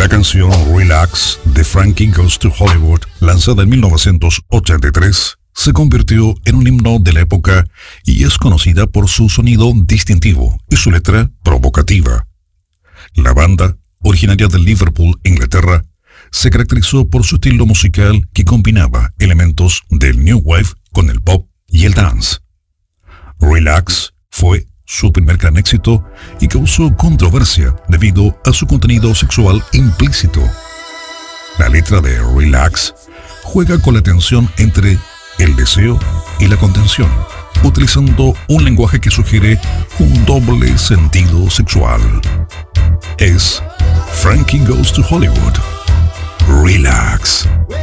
La canción Relax de Frankie Goes to Hollywood, lanzada en 1983, se convirtió en un himno de la época y es conocida por su sonido distintivo y su letra provocativa. La banda, originaria de Liverpool, Inglaterra, se caracterizó por su estilo musical que combinaba elementos del New Wave con el pop y el dance. Relax fue su primer gran éxito y causó controversia debido a su contenido sexual implícito. La letra de Relax juega con la tensión entre el deseo y la contención, utilizando un lenguaje que sugiere un doble sentido sexual. Es Frankie Goes to Hollywood. Relax.